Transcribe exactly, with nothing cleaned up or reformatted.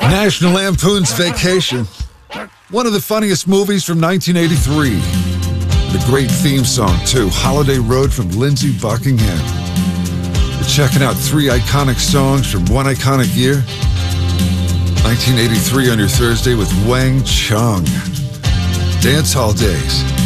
National Lampoon's Vacation. One of the funniest movies from nineteen eighty-three. The great theme song, too, Holiday Road from Lindsey Buckingham. You're checking out three iconic songs from one iconic year. nineteen eighty-three on your Thursday with Wang Chung. Dance Hall Days.